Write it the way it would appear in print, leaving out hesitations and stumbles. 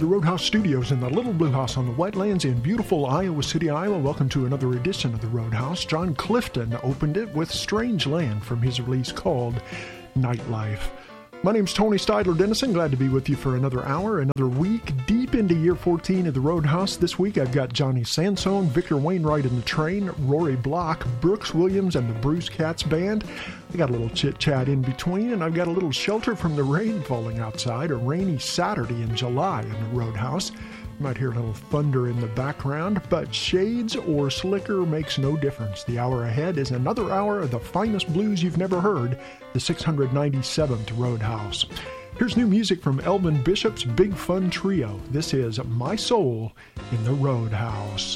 the Roadhouse Studios in the Little Blue House on the Wetlands in beautiful Iowa City, Iowa. Welcome to another edition of the Roadhouse. John Clifton opened it with Strange Land from his release called Nightlife. My name's Tony Stidler Dennison. Glad to be with you for another hour, another week, deep into year 14 of the Roadhouse. This week I've got Johnny Sansone, Victor Wainwright and the Train, Rory Block, Brooks Williams and the Bruce Katz Band. I got a little chit-chat in between, and I've got a little shelter from the rain falling outside, a rainy Saturday in July in the Roadhouse. You might hear a little thunder in the background, but shades or slicker makes no difference. The hour ahead is another hour of the finest blues you've never heard, the 697th Roadhouse. Here's new music from Elvin Bishop's Big Fun Trio. This is My Soul in the Roadhouse.